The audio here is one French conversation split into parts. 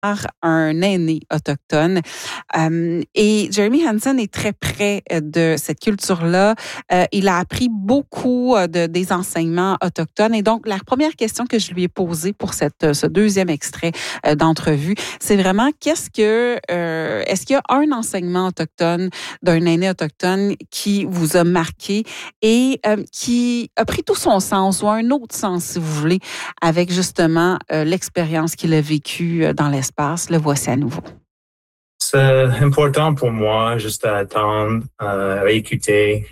un aîné autochtone. Et Jeremy Hansen est très près de cette culture-là. Il a appris beaucoup des enseignements autochtones. Et donc, la première question que je lui ai posée pour ce deuxième extrait d'entrevue, c'est vraiment est-ce qu'il y a un enseignement autochtone d'un aîné autochtone qui vous a marqué et qui a pris tout son sens ou un autre sens, si vous voulez, avec justement l'expérience qu'il a vécue dans l'espace. Le voici à nouveau. C'est important pour moi juste à attendre, écouter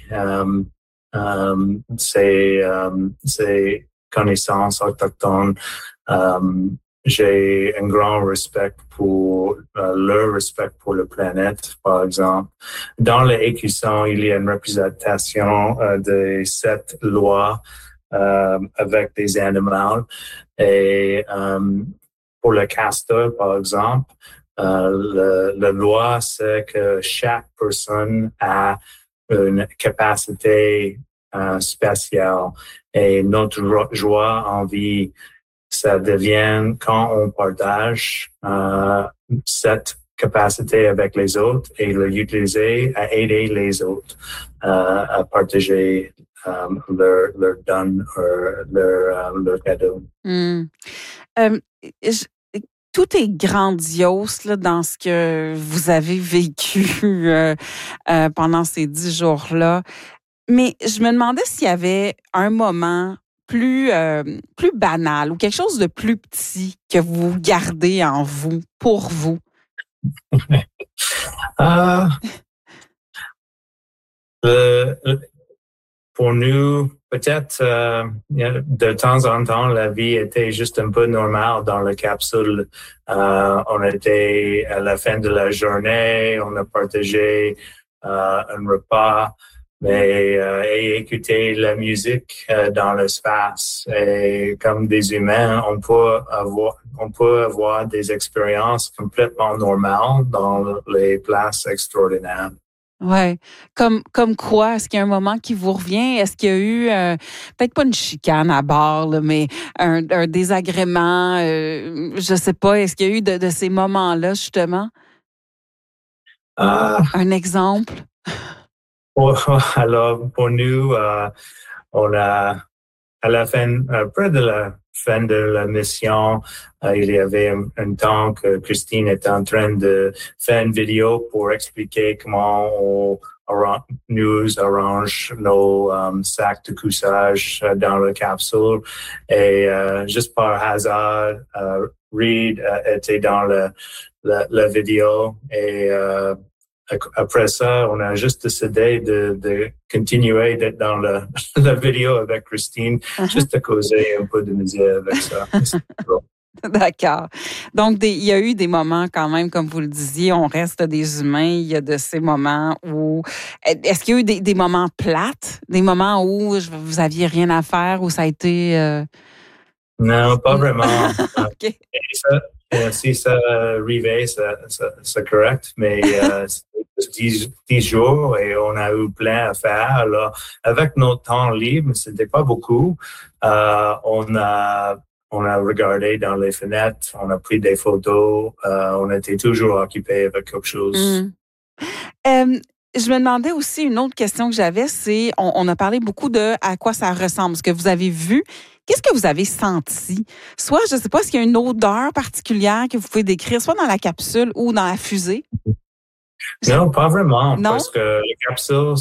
ces connaissances autochtones. J'ai un grand respect pour leur respect pour la planète, par exemple. Dans les écussons, il y a une représentation de cette loi avec des animaux et pour le castor, par exemple, la loi, c'est que chaque personne a une capacité spéciale. Et notre joie en vie, ça devient quand on partage cette capacité avec les autres et l'utiliser à aider les autres à partager leur don, leur cadeau. Tout est grandiose là, dans ce que vous avez vécu pendant ces 10 jours-là. Mais je me demandais s'il y avait un moment plus banal ou quelque chose de plus petit que vous gardez en vous, pour vous. Pour nous, peut-être de temps en temps, la vie était juste un peu normale dans la capsule. On était à la fin de la journée, on a partagé un repas, mais et écouter la musique dans l'espace. Et comme des humains, on peut avoir des expériences complètement normales dans les places extraordinaires. Ouais, comme quoi? Est-ce qu'il y a un moment qui vous revient? Est-ce qu'il y a eu peut-être pas une chicane à bord, là, mais un désagrément? Je sais pas. Est-ce qu'il y a eu de ces moments-là justement? Un exemple? Alors pour nous, on a à la fin, près de la fin de la mission, il y avait un temps que Christine était en train de faire une vidéo pour expliquer comment nous arrange nos sacs de couchage dans la capsule. Et juste par hasard, Reed était dans la vidéo et après ça, on a juste décidé de continuer d'être dans la vidéo avec Christine, juste à causer un peu de musique avec ça. D'accord. Donc, il y a eu des moments quand même, comme vous le disiez, on reste des humains. Il y a de ces moments où... Est-ce qu'il y a eu des moments plates? Des moments où vous aviez rien à faire, où ça a été... Non, pas vraiment. OK. Si ça arrivait, c'est correct, mais c'est 10 jours et on a eu plein à faire. Alors, avec notre temps libre, c'était pas beaucoup. On a regardé dans les fenêtres, on a pris des photos, on était toujours occupés avec quelque chose. Je me demandais aussi, une autre question que j'avais, c'est, on a parlé beaucoup de à quoi ça ressemble, ce que vous avez vu. Qu'est-ce que vous avez senti? Soit, je ne sais pas, est-ce qu'il y a une odeur particulière que vous pouvez décrire, soit dans la capsule ou dans la fusée? Non, pas vraiment, non? Parce que la capsule,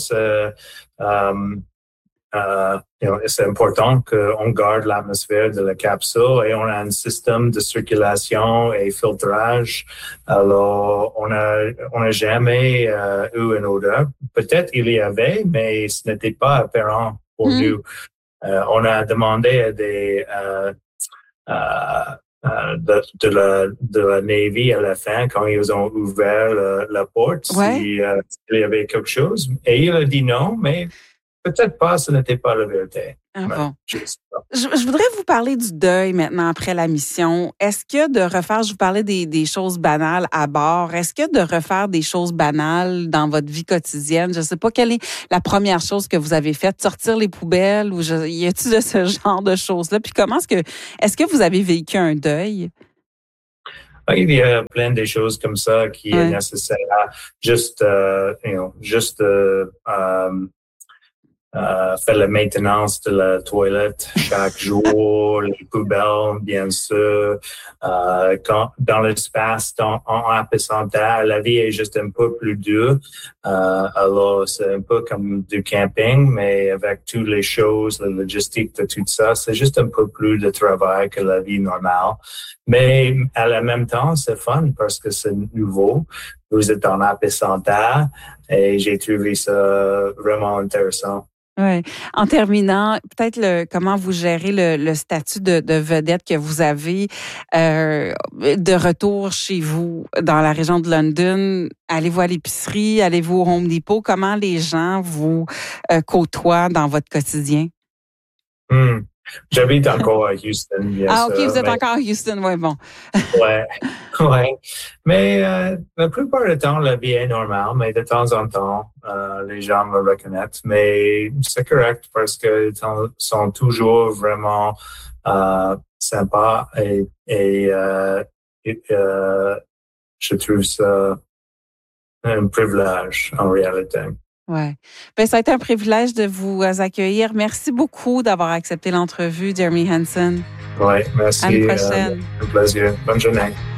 c'est important qu'on garde l'atmosphère de la capsule et on a un système de circulation et filtrage. Alors, on a jamais eu une odeur. Peut-être il y avait, mais ce n'était pas apparent pour nous. On a demandé à des de la Navy à la fin, quand ils ont ouvert la porte, s'il y avait quelque chose. Et il a dit non, mais peut-être pas, ce n'était pas la vérité. Bon. Je voudrais vous parler du deuil maintenant après la mission. Est-ce que de refaire, je vous parlais des choses banales à bord, est-ce que de refaire des choses banales dans votre vie quotidienne, je ne sais pas quelle est la première chose que vous avez faite, sortir les poubelles ou y a-t-il de ce genre de choses-là? Puis comment est-ce que vous avez vécu un deuil? Il y a plein de choses comme ça qui est nécessaire. Juste, faire la maintenance de la toilette chaque jour, les poubelles, bien sûr. Dans l'espace, en apesanteur, la vie est juste un peu plus dure. Alors, c'est un peu comme du camping, mais avec toutes les choses, la logistique de tout ça, c'est juste un peu plus de travail que la vie normale. Mais à la même temps, c'est fun parce que c'est nouveau. Vous êtes en apesanteur et j'ai trouvé ça vraiment intéressant. Oui. En terminant, peut-être comment vous gérez le statut de vedette que vous avez de retour chez vous dans la région de London. Allez-vous à l'épicerie? Allez-vous au Home Depot? Comment les gens vous côtoient dans votre quotidien? J'habite encore à Houston, bien sûr. OK, vous êtes encore à Houston, oui, bon. Ouais. Mais la plupart du temps, la vie est normale, mais de temps en temps, les gens me reconnaissent. Mais c'est correct parce qu'ils sont toujours vraiment sympas et je trouve ça un privilège en réalité. Ouais. Ben, ça a été un privilège de vous accueillir. Merci beaucoup d'avoir accepté l'entrevue, Jeremy Hansen. Oui, merci. À une prochaine. Un plaisir. Bonne journée.